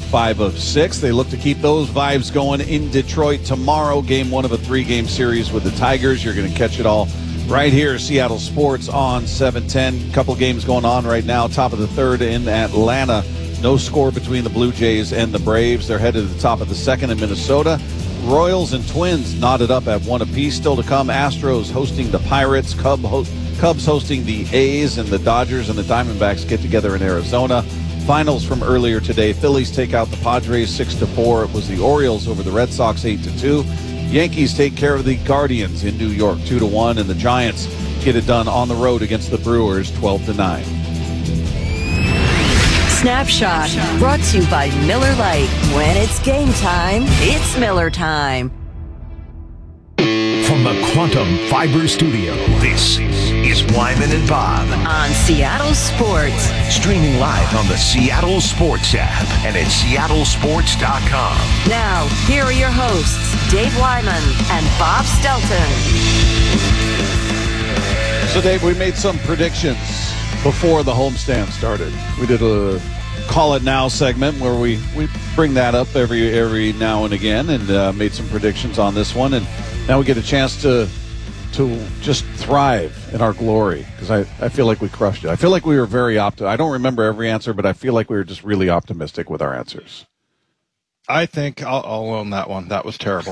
5 of 6. They look to keep those vibes going in Detroit tomorrow. Game 1 of a 3-game series with the Tigers. You're going to catch it all right here, Seattle Sports on 710. Couple games going on right now. Top of the third in Atlanta. No score between the Blue Jays and the Braves. They're headed to the top of the second in Minnesota. Royals and Twins knotted up at 1 apiece. Still to come, Astros hosting the Pirates. Cubs hosting the A's, and the Dodgers and the Diamondbacks get together in Arizona. Finals from earlier today. Phillies take out the Padres 6-4. It was the Orioles over the Red Sox 8-2. Yankees take care of the Guardians in New York 2-1, and the Giants get it done on the road against the Brewers 12-9. Snapshot brought to you by Miller Lite. When it's game time, it's Miller time. From the Quantum Fiber Studio, this is Wyman and Bob On Seattle Sports. Streaming live on the Seattle Sports app and at seattlesports.com. Now, here are your hosts, Dave Wyman and Bob Stelton. So, Dave, we made some predictions before the homestand started. We did a Call It Now segment where we bring that up every now and again, and made some predictions on this one. And now we get a chance to just thrive in our glory, because I feel like we crushed it. I feel like we were very I don't remember every answer, but I feel like we were just really optimistic with our answers. I think I'll own that one. That was terrible.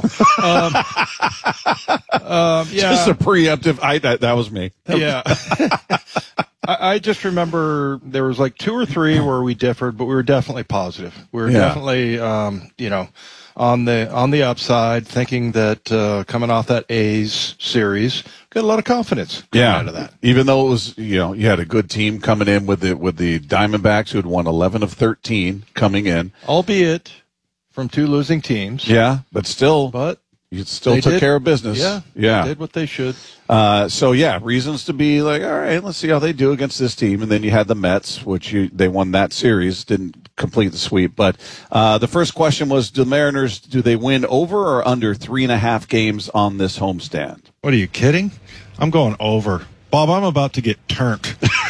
Yeah. Just a preemptive. That was me. Yeah. I just remember there was like 2 or 3 where we differed, but we were definitely positive. We were definitely, on the upside, thinking that coming off that A's series, got a lot of confidence coming out of that. Even though it was, you had a good team coming in with the Diamondbacks, who had won 11 of 13 coming in, albeit from 2 losing teams. Yeah, but still, you still took care of business. Yeah, they did what they should. Reasons to be like, all right, let's see how they do against this team. And then you had the Mets, which they won that series, didn't complete the sweep. But the first question was, do the Mariners, do they win over or under 3.5 games on this homestand? What, are you kidding? I'm going over. Bob, I'm about to get turned.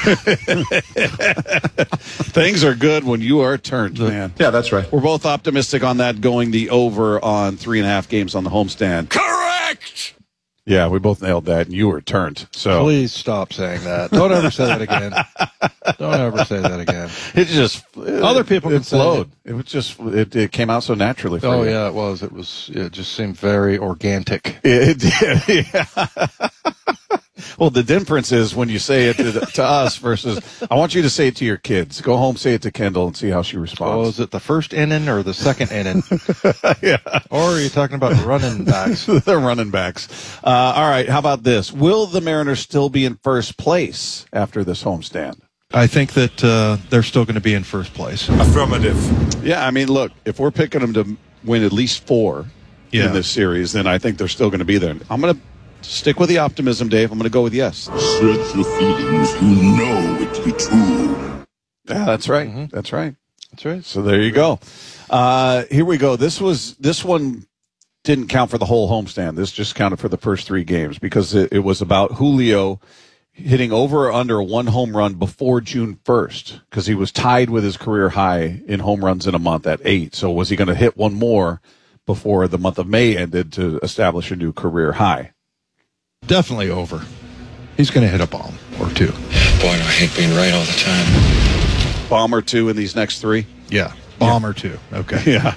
Things are good when you are turned, man. Yeah, that's right. We're both optimistic on that, going the over on 3.5 games on the homestand. Correct! Yeah, we both nailed that, and you were turned. So please stop saying that. Don't ever say that again. Don't ever say that again. It just other people can flowed. Say it was just it came out so naturally for you. Oh yeah, it was. It just seemed very organic. It did. Yeah. Well, the difference is when you say it to us versus, I want you to say it to your kids. Go home, say it to Kendall, and see how she responds. Oh, is it the first inning or the second inning? Yeah. Or are you talking about the running backs? The running backs. All right, how about this? Will the Mariners still be in first place after this homestand? I think that they're still going to be in first place. Affirmative. Yeah, I mean, look, if we're picking them to win at least 4 in this series, then I think they're still going to be there. I'm going to stick with the optimism, Dave. I'm going to go with yes. Search your feelings. You know it to be true. Yeah, that's right. Mm-hmm. That's right. That's right. So there you go. Here we go. This one didn't count for the whole homestand. This just counted for the first 3 games because it was about Julio hitting over or under 1 home run before June 1st, because he was tied with his career high in home runs in a month at 8. So was he going to hit one more before the month of May ended to establish a new career high? Definitely over. He's going to hit a bomb or 2. Boy, do I hate being right all the time. Bomb or 2 in these next 3? Yeah, bomb or 2. Okay. Yeah.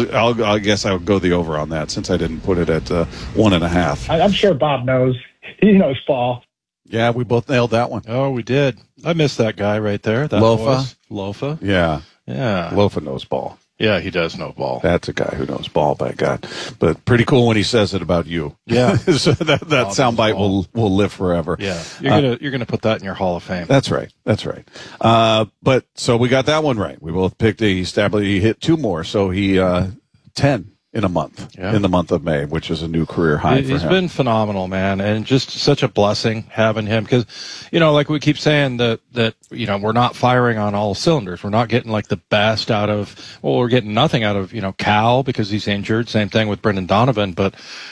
I guess I would go the over on that since I didn't put it at 1.5. I'm sure Bob knows. He knows ball. Yeah, we both nailed that one. Oh, we did. I missed that guy right there. That Lofa. Yeah. Yeah. Lofa knows ball. Yeah, he does know ball. That's a guy who knows ball, by God. But pretty cool when he says it about you. Yeah. So that soundbite will live forever. Yeah. You're gonna put that in your Hall of Fame. That's right. That's right. But so we got that one right. We both picked he hit 2 more, so he 10 in a month, in the month of May, which is a new career high for him. He's been phenomenal, man, and just such a blessing having him because, like we keep saying that we're not firing on all cylinders. We're not getting like the best out of, we're getting nothing out of, Cal because he's injured. Same thing with Brendan Donovan, but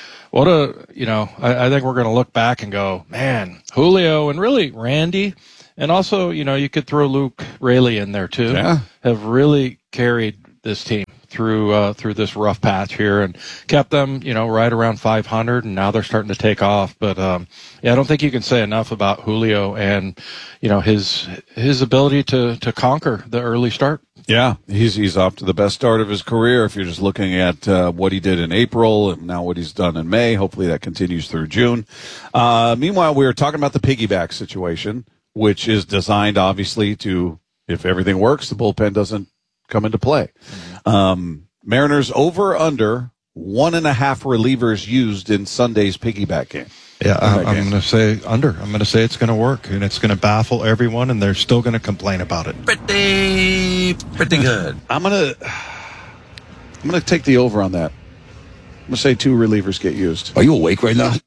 I think we're going to look back and go, man, Julio and really Randy, and also, you could throw Luke Raley in there too, have really carried this team. through this rough patch here and kept them, right around 500, and now they're starting to take off. But I don't think you can say enough about Julio and his ability to conquer the early start. Yeah, he's off to the best start of his career. If you're just looking at what he did in April and now what he's done in May, hopefully that continues through June. Meanwhile, we were talking about the piggyback situation, which is designed obviously to, if everything works, the bullpen doesn't come into play. Mariners over under 1.5 relievers used in Sunday's piggyback game. Yeah, I'm going to say under. I'm going to say it's going to work, and it's going to baffle everyone, and they're still going to complain about it. Pretty good. I'm gonna take the over on that. I'm gonna say 2 relievers get used. Are you awake right now?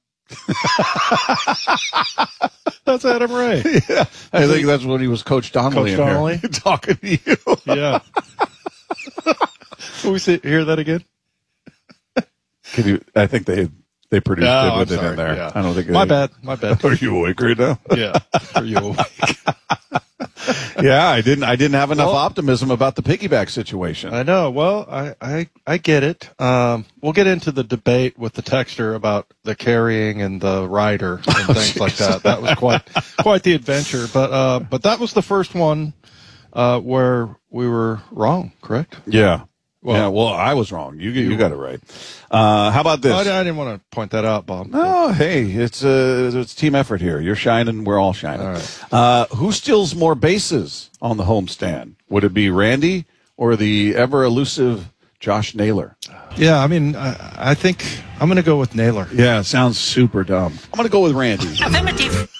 That's Adam Ray. Yeah, I think that's when he was Coach Donnelly. Coach Donnelly? Talking to you. Yeah. Can we hear that again? Can you? I think they produced it with it in there. Yeah. I don't think. My bad. Are you awake right now? Yeah. Are you awake? Yeah, I didn't have enough optimism about the piggyback situation. I know. Well, I get it. We'll get into the debate with the texter about the carrying and the rider and things like that. That was quite the adventure. But that was the first one where we were wrong, correct? Yeah. Well, I was wrong. You got it right. How about this? I didn't want to point that out, Bob. No, hey, it's team effort here. You're shining, we're all shining. All right. Who steals more bases on the homestand? Would it be Randy or the ever elusive Josh Naylor? Yeah, I mean, I think I'm going to go with Naylor. Yeah, it sounds super dumb. I'm going to go with Randy. Affirmative.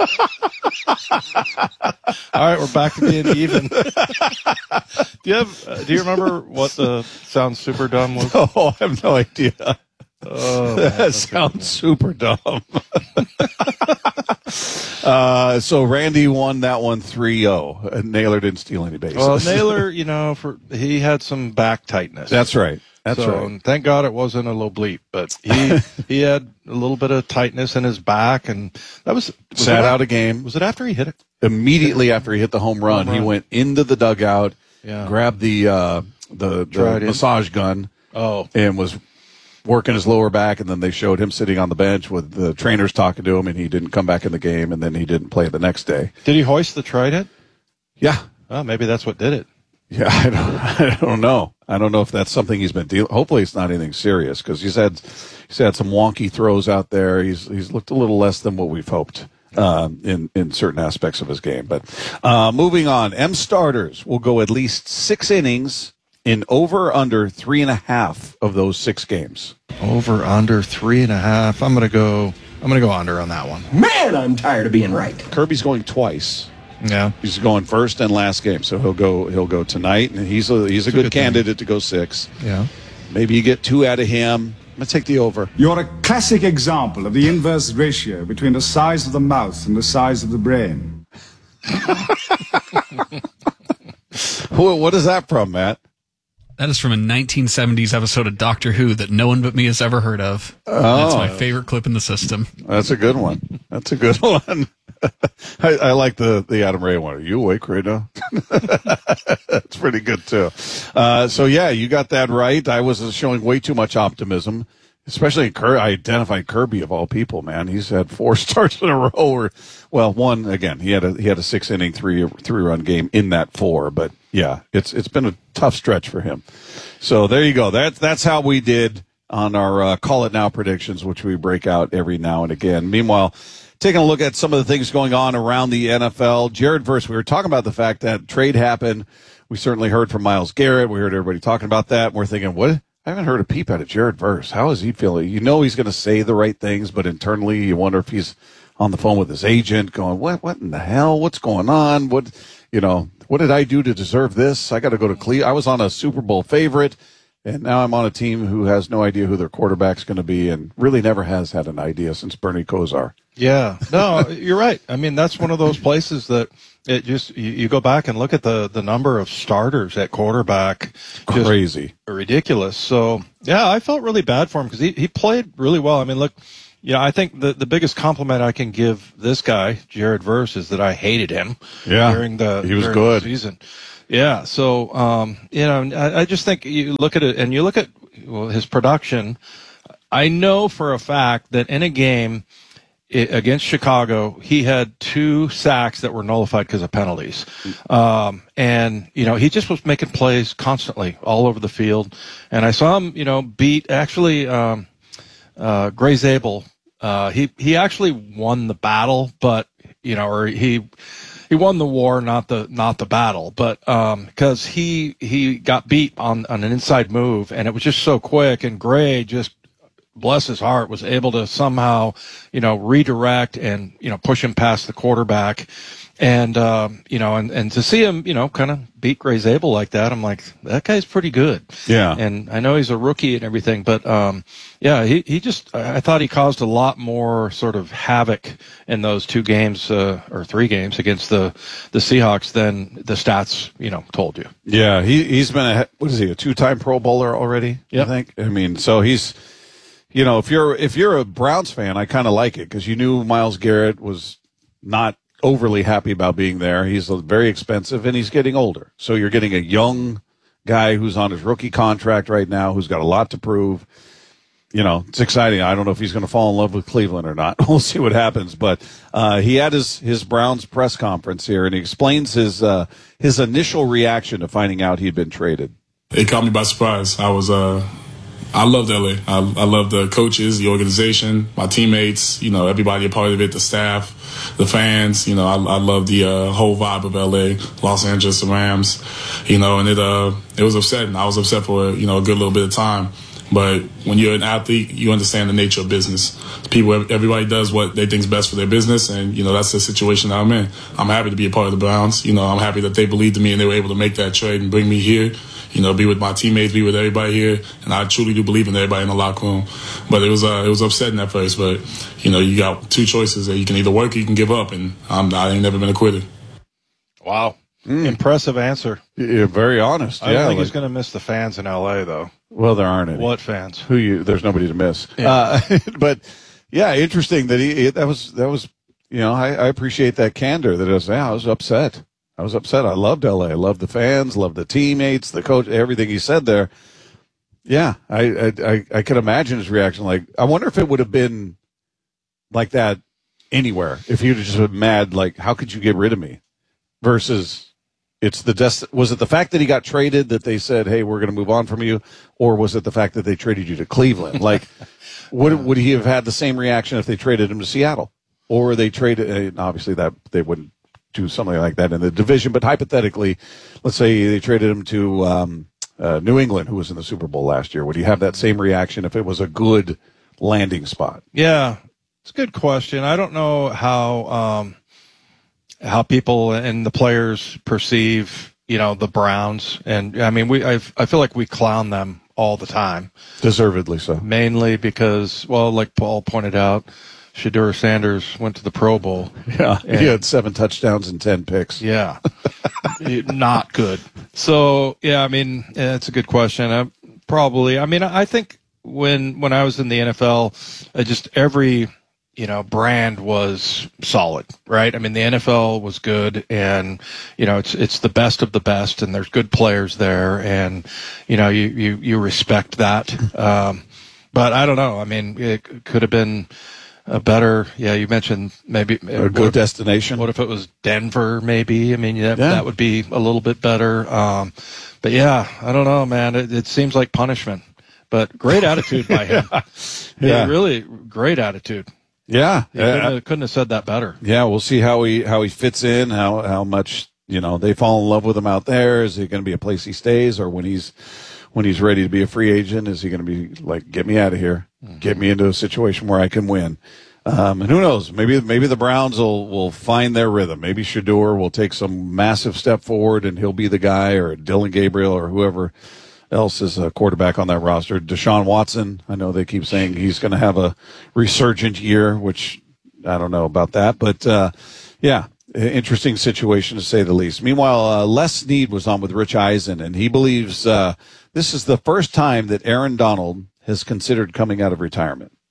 All right, we're back to being even. Do you remember what the sounds super dumb was? Oh, I have no idea. Oh, that sounds super dumb. So Randy won that one 3-0. Naylor didn't steal any bases. Well, Naylor, he had some back tightness. That's right. That's right. And thank God it wasn't a low-bleep, but he had a little bit of tightness in his back, and that was sat out a game. Was it after he hit it? Immediately after he hit the home run, he went into the dugout, grabbed the massage gun, and was working his lower back, and then they showed him sitting on the bench with the trainers talking to him, and he didn't come back in the game, and then he didn't play the next day. Did he hoist the trident? Yeah. Oh, maybe that's what did it. Yeah, I don't know. I don't know if that's something he's been dealing. Hopefully, it's not anything serious because he's had some wonky throws out there. He's looked a little less than what we've hoped in certain aspects of his game. But moving on, M starters will go at least 6 innings in over under 3.5 of those 6 games. Over under 3.5. I'm gonna go under on that one. Man, I'm tired of being right. Kirby's going twice. Yeah, he's going first and last game, so he'll go tonight, and he's a good candidate to go 6. Yeah, maybe you get 2 out of him. I'm gonna take the over. You're a classic example of the inverse ratio between the size of the mouth and the size of the brain. What is that from, Matt? That is from a 1970s episode of Doctor Who that no one but me has ever heard of. Oh. That's my favorite clip in the system. That's a good one. That's a good one. I like the Adam Ray one. Are you awake right now? That's pretty good, too. So, yeah, you got that right. I was showing way too much optimism, especially I identified Kirby of all people, man. He's had 4 starts in a row. One, again, he had a 6-inning, 3-run game in that 4, but yeah, it's been a tough stretch for him. So there you go. That's how we did on our Call It Now predictions, which we break out every now and again. Meanwhile, taking a look at some of the things going on around the NFL. Jared Verse, we were talking about the fact that trade happened. We certainly heard from Myles Garrett. We heard everybody talking about that. We're thinking, what? I haven't heard a peep out of Jared Verse. How is he feeling? You know he's going to say the right things, but internally you wonder if he's on the phone with his agent going, what in the hell? What's going on? What did I do to deserve this? I got to go to Cleveland. I was on a Super Bowl favorite, and now I'm on a team who has no idea who their quarterback's going to be and really never has had an idea since Bernie Kosar. Yeah. No, you're right. I mean, that's one of those places that it just, you go back and look at the number of starters at quarterback. Crazy. Ridiculous. So, yeah, I felt really bad for him because he played really well. I mean, look, I think the biggest compliment I can give this guy, Jared Verse, is that I hated him during the season. Yeah. So, I just think you look at it and you look at his production. I know for a fact that in a game against Chicago, he had 2 sacks that were nullified because of penalties. And he just was making plays constantly all over the field. And I saw him, beat actually, Gray Zabel. He actually won the battle, but, or he won the war, not the battle, but, cause he got beat on an inside move and it was just so quick, and Gray just, bless his heart, was able to somehow, redirect and, push him past the quarterback. And, and to see him, kind of beat Gray Zabel like that, I'm like, that guy's pretty good. Yeah. And I know he's a rookie and everything, but, he just, I thought he caused a lot more sort of havoc in those 2 games, or 3 games against the Seahawks than the stats, told you. Yeah. He's been a 2-time Pro Bowler already? Yep. I think. I mean, so he's, if you're a Browns fan, I kind of like it because you knew Myles Garrett was not overly happy about being there. He's very expensive and he's getting older. So you're getting a young guy who's on his rookie contract right now, who's got a lot to prove. It's exciting. I don't know if he's going to fall in love with Cleveland or not. We'll see what happens. But he had his Browns press conference here, and he explains his initial reaction to finding out he'd been traded. It caught me by surprise. I loved LA. I love the coaches, the organization, my teammates, everybody a part of it, the staff, the fans. I love the whole vibe of LA, Los Angeles, the Rams, and it was upsetting. I was upset for a good little bit of time. But when you're an athlete, you understand the nature of business. Everybody does what they think is best for their business, and that's the situation I'm in. I'm happy to be a part of the Browns. I'm happy that they believed in me and they were able to make that trade and bring me here. Be with my teammates, be with everybody here, and I truly do believe in everybody in the locker room. But it was upsetting at first. But you got 2 choices that you can either work or you can give up, and I ain't never been a quitter. Wow, impressive answer. You're very honest. I don't think he's going to miss the fans in LA though. Well, there aren't any. What fans? There's nobody to miss. Yeah. But yeah, interesting that that was. I appreciate that candor. That I was upset. I loved LA. I loved the fans, loved the teammates, the coach, everything he said there. Yeah, I can imagine his reaction. Like, I wonder if it would have been like that anywhere. If he'd just been mad, like, how could you get rid of me? Versus, was it the fact that he got traded that they said, hey, we're going to move on from you? Or was it the fact that they traded you to Cleveland? Like, would he have had the same reaction if they traded him to Seattle? Or they traded, obviously that they wouldn't do something like that in the division, but hypothetically, let's say they traded him to New England, who was in the Super Bowl last year. Would he have that same reaction if it was a good landing spot? Yeah, it's a good question. I don't know how people and the players perceive, the Browns, and I mean, I feel like we clown them all the time, deservedly so. Mainly because, well, like Paul pointed out, Shedeur Sanders went to the Pro Bowl. Yeah, he had 7 touchdowns and 10 picks. Yeah, not good. So, yeah, I mean, it's a good question. I think when I was in the NFL, just every, brand was solid, right? I mean, the NFL was good, and, it's the best of the best, and there's good players there, and, you respect that. But I don't know. I mean, it could have been a better, you mentioned maybe a good destination. What if it was Denver? Maybe. I mean, that would be a little bit better. But yeah, I don't know, man. It seems like punishment, but great attitude by him. Yeah, really great attitude. Yeah, couldn't have said that better. Yeah, we'll see how he fits in. How much they fall in love with him out there. Is it going to be a place he stays, or when he's ready to be a free agent, is he going to be like, get me out of here, get me into a situation where I can win? And who knows? Maybe the Browns will find their rhythm. Maybe Shedeur will take some massive step forward, and he'll be the guy, or Dylan Gabriel, or whoever else is a quarterback on that roster. Deshaun Watson, I know they keep saying he's going to have a resurgent year, which I don't know about that, but yeah. Interesting situation to say the least. Meanwhile, Les Snead was on with Rich Eisen, and he believes this is the first time that Aaron Donald has considered coming out of retirement.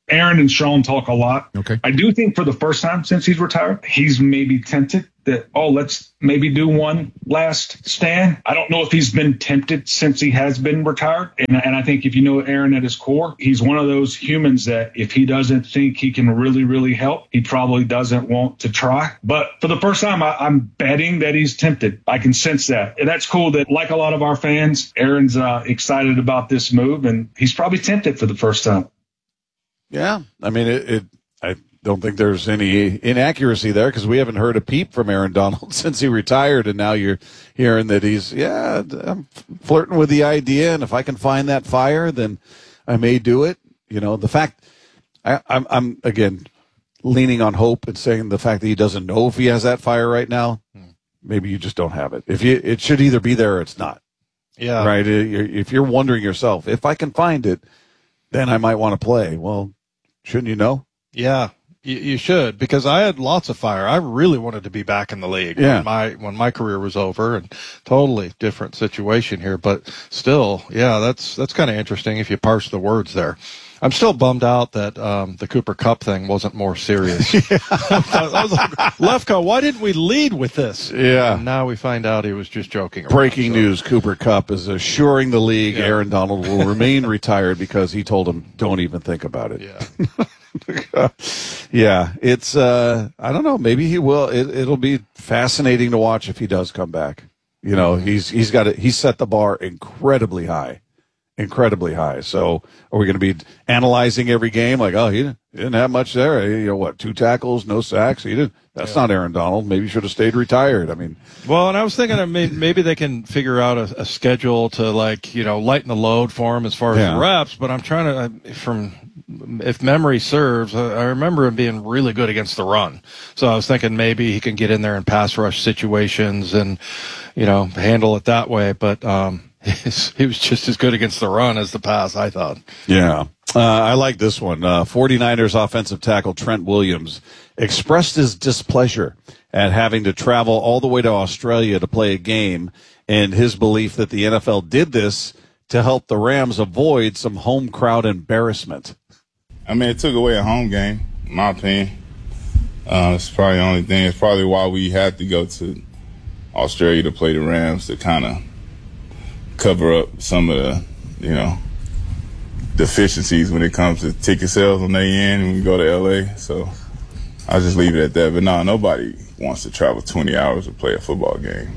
Aaron and Sean talk a lot. Okay. I do think for the first time since he's retired, he's maybe tempted that, let's maybe do one last stand. I don't know if he's been tempted since he has been retired. And I think if you know Aaron at his core, he's one of those humans that if he doesn't think he can really, really help, he probably doesn't want to try. But for the first time, I'm betting that he's tempted. I can sense that. And that's cool that, like a lot of our fans, Aaron's excited about this move, and he's probably tempted for the first time. Yeah. I mean, I don't think there's any inaccuracy there because we haven't heard a peep from Aaron Donald since he retired, and now you're hearing that I'm flirting with the idea, and if I can find that fire, then I may do it. You know, the fact I'm again leaning on hope and saying the fact that he doesn't know if he has that fire right now, maybe you just don't have it. It should either be there or it's not. Yeah. Right. If you're wondering yourself, if I can find it, then I might want to play. Well, shouldn't you know? Yeah. You should, because I had lots of fire. I really wanted to be back in the league when my career was over, and totally different situation here. But still, yeah, that's kind of interesting if you parse the words there. I'm still bummed out that the Cooper Kupp thing wasn't more serious. I was like, Lefko, why didn't we lead with this? Yeah. And now we find out he was just joking around. Breaking news, Cooper Kupp is assuring the league Aaron Donald will remain retired because he told him, don't even think about it. Yeah. Yeah, it's I don't know, maybe he will. It'll be fascinating to watch if he does come back. You know, he's set the bar incredibly high. So are we going to be analyzing every game like, oh, he didn't have much there? You know what, 2 tackles, no sacks? He didn't. That's not Aaron Donald. Maybe he should have stayed retared. I mean, well, and I was thinking maybe they can figure out a schedule to lighten the load for him as far as the reps. But I'm trying to if memory serves, I remember him being really good against the run. So I was thinking maybe he can get in there in pass rush situations and, handle it that way. But he was just as good against the run as the pass, I thought. Yeah. I like this one. 49ers offensive tackle Trent Williams expressed his displeasure at having to travel all the way to Australia to play a game, and his belief that the NFL did this to help the Rams avoid some home crowd embarrassment. I mean, it took away a home game, in my opinion. It's probably the only thing. It's probably why we had to go to Australia to play the Rams, to kind of cover up some of the, deficiencies when it comes to ticket sales on their end when we go to LA. So I'll just leave it at that. But no, nobody wants to travel 20 hours to play a football game.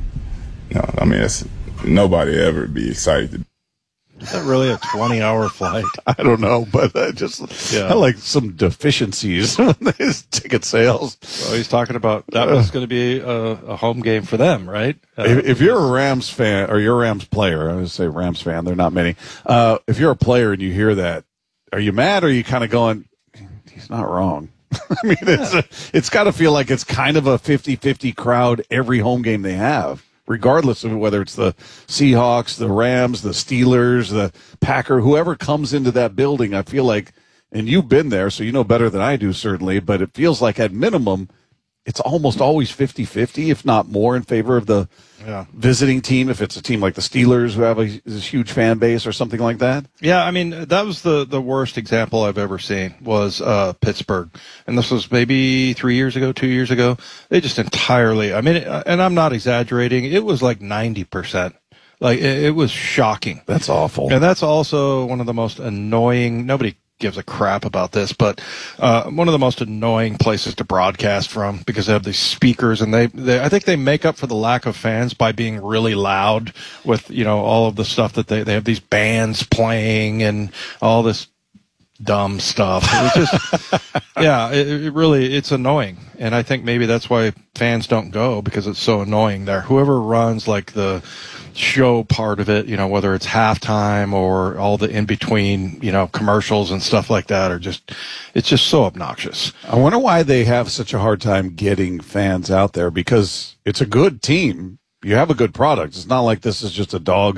Nobody ever be excited to. Is that really a 20-hour flight? I don't know, but I like some deficiencies on his ticket sales. Well, he's talking about that was going to be a home game for them, right? If you're a Rams fan, or you're a Rams player, I would say Rams fan, there are not many. If you're a player and you hear that, are you mad, or are you kind of going, he's not wrong? I mean, it's got to feel like it's kind of a 50-50 crowd every home game they have, regardless of whether it's the Seahawks, the Rams, the Steelers, the Packer, whoever comes into that building. I feel like, and you've been there, so you know better than I do, certainly, but it feels like at minimum, it's almost always 50-50, if not more, in favor of the visiting team, if it's a team like the Steelers who have this huge fan base or something like that. Yeah, I mean, that was the worst example I've ever seen was Pittsburgh. And this was maybe 2 years ago. They just entirely, and I'm not exaggerating, it was like 90%. Like, it was shocking. That's awful. And that's also one of the most annoying, nobody gives a crap about this, but one of the most annoying places to broadcast from, because they have these speakers, and they I think they make up for the lack of fans by being really loud with all of the stuff that they have these bands playing and all this dumb stuff. It's just it really, it's annoying, and I think maybe that's why fans don't go, because it's so annoying there. Whoever runs like the show part of it, whether it's halftime or all the in between, commercials and stuff like that, it's just so obnoxious. I wonder why they have such a hard time getting fans out there, because it's a good team. You have a good product. It's not like this is just a dog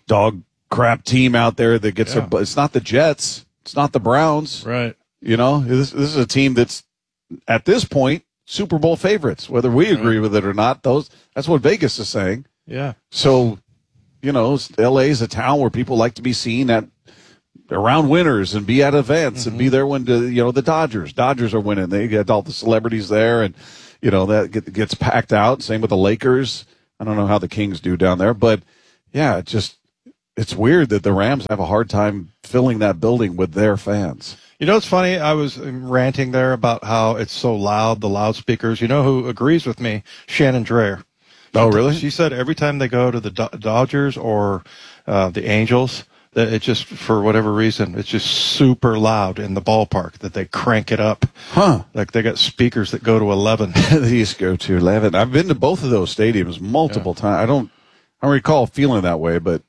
crap team out there that gets it's not the Jets. It's not the Browns. Right. This is a team that's at this point Super Bowl favorites, whether we agree with it or not. That's what Vegas is saying. Yeah. So, LA is a town where people like to be seen at around winners and be at events and be there when the Dodgers are winning. They get all the celebrities there, and that gets packed out. Same with the Lakers. I don't know how the Kings do down there, but yeah, it's weird that the Rams have a hard time filling that building with their fans. It's funny. I was ranting there about how it's so loud, the loudspeakers. You know who agrees with me? Shannon Drayer. Oh, really? She said every time they go to the Dodgers or the Angels, that it just, for whatever reason, it's just super loud in the ballpark, that they crank it up. Huh. Like they got speakers that go to 11. These go to 11. I've been to both of those stadiums multiple times. I don't recall feeling that way, but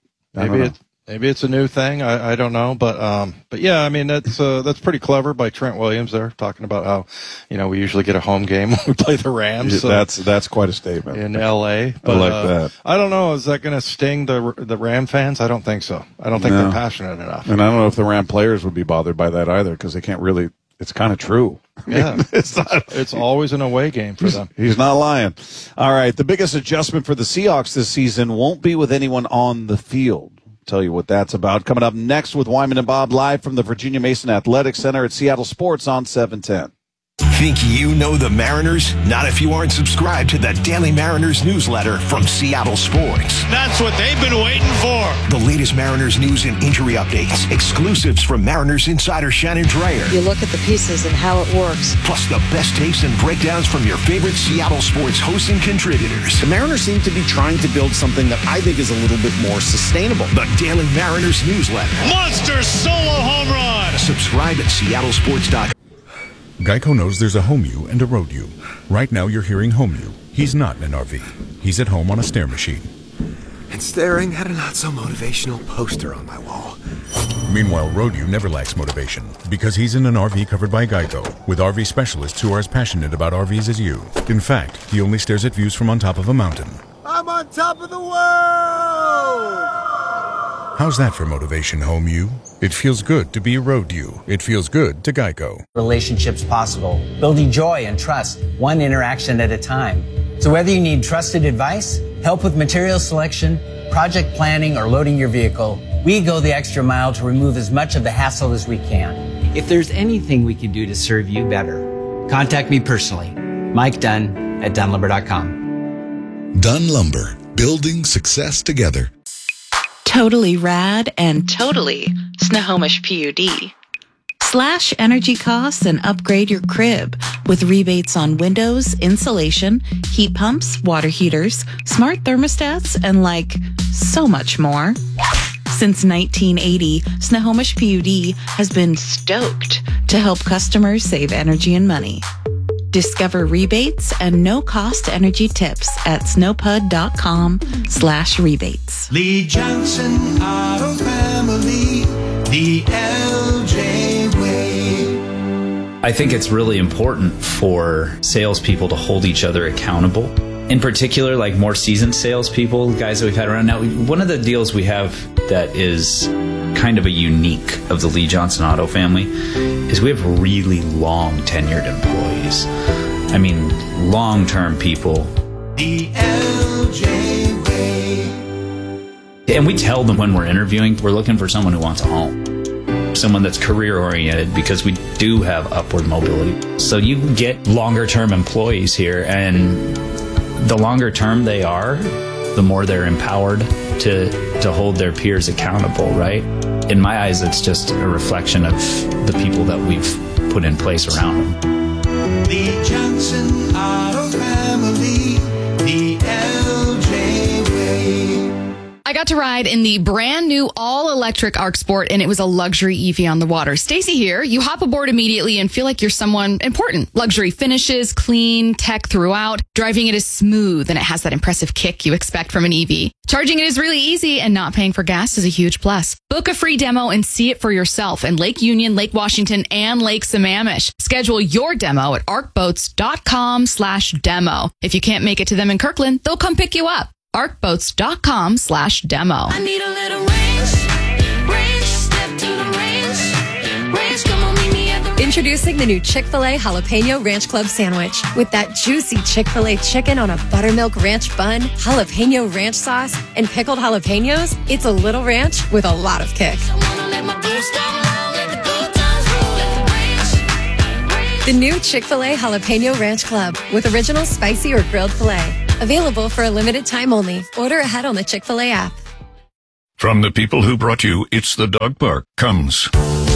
maybe it's a new thing. I don't know, but yeah, I mean that's pretty clever by Trent Williams there, talking about how we usually get a home game when we play the Rams. Yeah, that's quite a statement in L.A. But, I like that. I don't know. Is that going to sting the Ram fans? I don't think so. I don't think they're passionate enough. And I don't know if the Ram players would be bothered by that either, because they can't really. It's kind of true. Yeah, it's always an away game for them. He's not lying. All right, the biggest adjustment for the Seahawks this season won't be with anyone on the field. Tell you what that's about. Coming up next with Wyman and Bob, live from the Virginia Mason Athletic Center at Seattle Sports on 710. Think you know the Mariners? Not if you aren't subscribed to the Daily Mariners newsletter from Seattle Sports. That's what they've been waiting for. The latest Mariners news and injury updates, exclusives from Mariners insider Shannon Drayer. You look at the pieces and how it works. Plus the best takes and breakdowns from your favorite Seattle Sports hosts and contributors. The Mariners seem to be trying to build something that I think is a little bit more sustainable. The Daily Mariners newsletter. Monster solo home run. Subscribe at seattlesports.com. Geico knows there's a home you and a road you. Right now you're hearing home you. He's not in an RV. He's at home on a stair machine. And staring at a not-so-motivational poster on my wall. Meanwhile, road you never lacks motivation because he's in an RV covered by Geico with RV specialists who are as passionate about RVs as you. In fact, he only stares at views from on top of a mountain. I'm on top of the world! How's that for motivation, home you? It feels good to be a road you. It feels good to Geico. Relationships possible, building joy and trust, one interaction at a time. So whether you need trusted advice, help with material selection, project planning, or loading your vehicle, we go the extra mile to remove as much of the hassle as we can. If there's anything we can do to serve you better, contact me personally, Mike Dunn at dunlumber.com. Dunn Lumber, building success together. Totally rad and totally Snohomish PUD. Slash energy costs and upgrade your crib with rebates on windows, insulation, heat pumps, water heaters, smart thermostats, and so much more. Since 1980, Snohomish PUD has been stoked to help customers save energy and money. Discover rebates and no-cost energy tips at snowpud.com/rebates. Lee Johnson Auto Family, the LJ way. I think it's really important for salespeople to hold each other accountable. In particular, more seasoned salespeople, guys that we've had around. Now, one of the deals we have that is kind of a unique of the Lee Johnson Auto family is we have really long tenured employees. I mean, long-term people. The LJ way. And we tell them when we're interviewing, we're looking for someone who wants a home. Someone that's career-oriented, because we do have upward mobility. So you get longer-term employees here, and the longer term they are, the more they're empowered to hold their peers accountable, right? In my eyes, it's just a reflection of the people that we've put in place around them. Lee Johnson Auto Family, the LJ way. I got to ride in the brand new all-electric ARC Sport, and it was a luxury Eevee on the water. Stacy here. You hop aboard immediately and feel like you're someone important. Luxury finishes, clean, tech throughout. Driving it is smooth, and it has that impressive kick you expect from an Eevee. Charging it is really easy, and not paying for gas is a huge plus. Book a free demo and see it for yourself in Lake Union, Lake Washington, and Lake Sammamish. Schedule your demo at arcboats.com/demo. If you can't make it to them in Kirkland, they'll come pick you up. arcboats.com/demo. I need a little range, step to the range, come on, meet me at the Introducing the new Chick-fil-A Jalapeno Ranch Club Sandwich. With that juicy Chick-fil-A chicken on a buttermilk ranch bun, jalapeno ranch sauce, and pickled jalapenos, it's a little ranch with a lot of kick. Mama, don't stop now, let the good times roll. Let the ranch. The new Chick-fil-A Jalapeno Ranch Club with original spicy or grilled filet. Available for a limited time only. Order ahead on the Chick-fil-A app. From the people who brought you It's the Dog Park comes